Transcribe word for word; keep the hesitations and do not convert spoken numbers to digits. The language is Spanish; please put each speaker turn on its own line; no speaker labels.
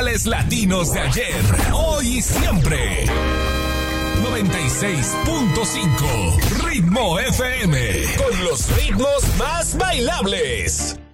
musicales latinos de ayer, hoy y siempre. noventa y seis punto cinco Ritmo F M, con los ritmos más bailables.